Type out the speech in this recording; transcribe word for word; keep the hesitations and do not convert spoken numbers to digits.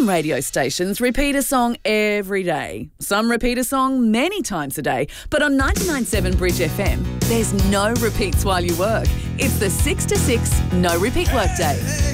Some radio stations repeat a song every day. Some repeat a song many times a day. But on ninety-nine point seven Bridge F M, there's no repeats while you work. It's the six to six no repeat workday.